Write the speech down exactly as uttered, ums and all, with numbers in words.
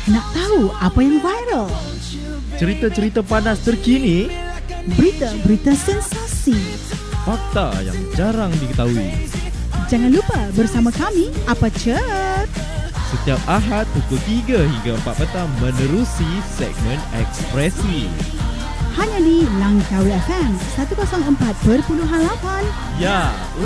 Nak tahu apa yang viral? Cerita-cerita panas terkini, Berita-berita sensasi. fakta yang jarang diketahui. Jangan lupa bersama kami, Apa Cer? Setiap Ahad pukul tiga hingga empat petang menerusi segmen Ekspresi. Hanya di Langkawi F M seratus empat perpuluhan lapan. Ya,